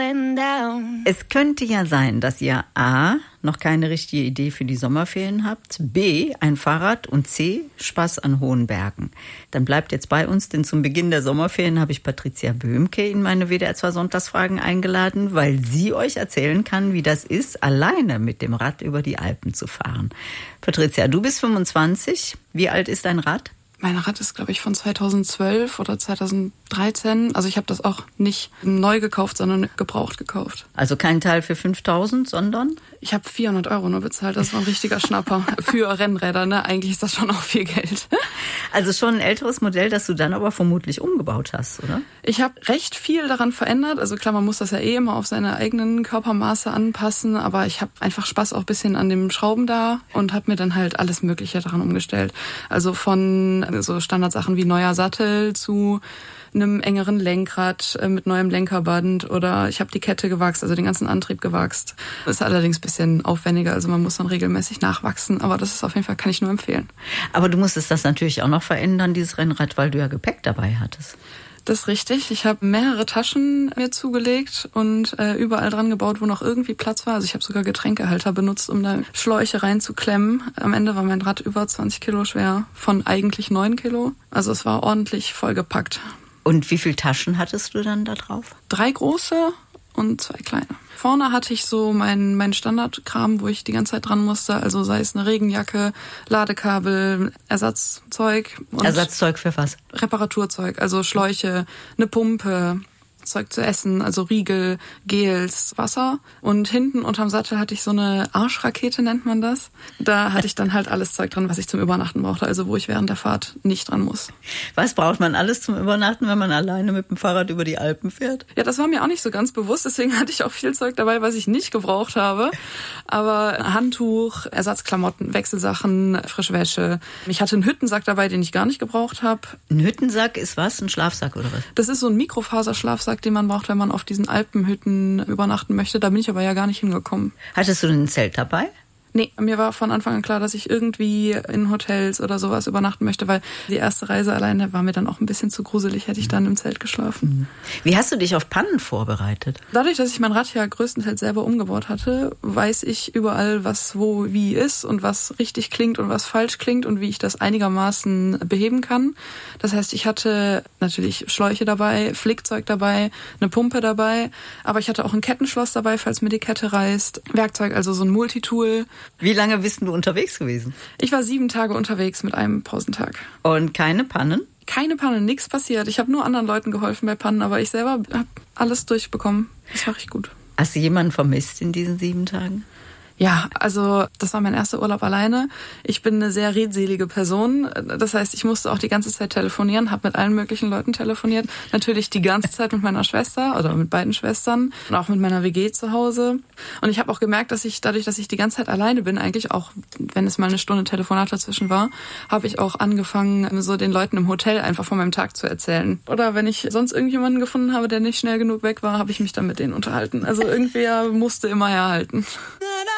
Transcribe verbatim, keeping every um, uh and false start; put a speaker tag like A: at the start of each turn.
A: getting down.
B: Es könnte ja sein, dass ihr A, noch keine richtige Idee für die Sommerferien habt, B, ein Fahrrad und C, Spaß an hohen Bergen. Dann bleibt jetzt bei uns, denn zum Beginn der Sommerferien habe ich Patricia Böhmke in meine W D R zwei Sonntagsfragen eingeladen, weil sie euch erzählen kann, wie das ist, alleine mit dem Rad über die Alpen zu fahren. Patricia, du bist fünfundzwanzig. Wie alt ist dein Rad?
C: Mein Rad ist, glaube ich, von zweitausendzwölf oder zweitausenddreizehn. Also ich habe das auch nicht neu gekauft, sondern gebraucht gekauft.
B: Also kein Teil für fünftausend, sondern?
C: Ich habe vierhundert Euro nur bezahlt. Das war ein richtiger Schnapper für Rennräder. Ne? Eigentlich ist das schon auch viel Geld.
B: Also schon ein älteres Modell, das du dann aber vermutlich umgebaut hast, oder?
C: Ich habe recht viel daran verändert. Also klar, man muss das ja eh immer auf seine eigenen Körpermaße anpassen. Aber ich habe einfach Spaß auch ein bisschen an dem Schrauben da und habe mir dann halt alles Mögliche daran umgestellt. Also von so Standardsachen wie neuer Sattel zu einem engeren Lenkrad mit neuem Lenkerband oder ich habe die Kette gewachst, also den ganzen Antrieb gewachst. Das ist allerdings ein bisschen aufwendiger, also man muss dann regelmäßig nachwachsen, aber das ist auf jeden Fall, kann ich nur empfehlen.
B: Aber du musstest das natürlich auch noch verändern, dieses Rennrad, weil du ja Gepäck dabei hattest.
C: Das ist richtig. Ich habe mehrere Taschen mir zugelegt und äh, überall dran gebaut, wo noch irgendwie Platz war. Also ich habe sogar Getränkehalter benutzt, um da Schläuche reinzuklemmen. Am Ende war mein Rad über zwanzig Kilo schwer, von eigentlich neun Kilo. Also es war ordentlich vollgepackt.
B: Und wie viele Taschen hattest du dann da drauf?
C: Drei große und zwei kleine. Vorne hatte ich so meinen mein Standardkram, wo ich die ganze Zeit dran musste. Also sei es eine Regenjacke, Ladekabel, Ersatzzeug. Und
B: Ersatzzeug für was?
C: Reparaturzeug, also Schläuche, eine Pumpe, Zeug zu essen, also Riegel, Gels, Wasser. Und hinten unterm Sattel hatte ich so eine Arschrakete, nennt man das. Da hatte ich dann halt alles Zeug dran, was ich zum Übernachten brauchte, also wo ich während der Fahrt nicht dran muss.
B: Was braucht man alles zum Übernachten, wenn man alleine mit dem Fahrrad über die Alpen fährt?
C: Ja, das war mir auch nicht so ganz bewusst, deswegen hatte ich auch viel Zeug dabei, was ich nicht gebraucht habe. Aber Handtuch, Ersatzklamotten, Wechselsachen, frische Wäsche. Ich hatte einen Hüttensack dabei, den ich gar nicht gebraucht habe.
B: Ein Hüttensack ist was? Ein Schlafsack oder was?
C: Das ist so ein Mikrofaserschlafsack, den man braucht, wenn man auf diesen Alpenhütten übernachten möchte. Da bin ich aber ja gar nicht hingekommen.
B: Hattest du denn ein Zelt dabei?
C: Nee, mir war von Anfang an klar, dass ich irgendwie in Hotels oder sowas übernachten möchte, weil die erste Reise alleine war mir dann auch ein bisschen zu gruselig, hätte ich dann im Zelt geschlafen.
B: Wie hast du dich auf Pannen vorbereitet?
C: Dadurch, dass ich mein Rad ja größtenteils selber umgebaut hatte, weiß ich überall, was wo wie ist und was richtig klingt und was falsch klingt und wie ich das einigermaßen beheben kann. Das heißt, ich hatte natürlich Schläuche dabei, Flickzeug dabei, eine Pumpe dabei, aber ich hatte auch ein Kettenschloss dabei, falls mir die Kette reißt. Werkzeug, also so ein Multitool.
B: Wie lange bist du unterwegs gewesen?
C: Ich war sieben Tage unterwegs mit einem Pausentag.
B: Und keine Pannen?
C: Keine Pannen, nichts passiert. Ich habe nur anderen Leuten geholfen bei Pannen, aber ich selber habe alles durchbekommen. Das war richtig gut.
B: Hast du jemanden vermisst in diesen sieben Tagen?
C: Ja, also das war mein erster Urlaub alleine. Ich bin eine sehr redselige Person. Das heißt, ich musste auch die ganze Zeit telefonieren, habe mit allen möglichen Leuten telefoniert. Natürlich die ganze Zeit mit meiner Schwester oder mit beiden Schwestern und auch mit meiner W G zu Hause. Und ich habe auch gemerkt, dass ich dadurch, dass ich die ganze Zeit alleine bin, eigentlich auch, wenn es mal eine Stunde Telefonat dazwischen war, habe ich auch angefangen, so den Leuten im Hotel einfach von meinem Tag zu erzählen. Oder wenn ich sonst irgendjemanden gefunden habe, der nicht schnell genug weg war, habe ich mich dann mit denen unterhalten. Also irgendwer musste immer herhalten.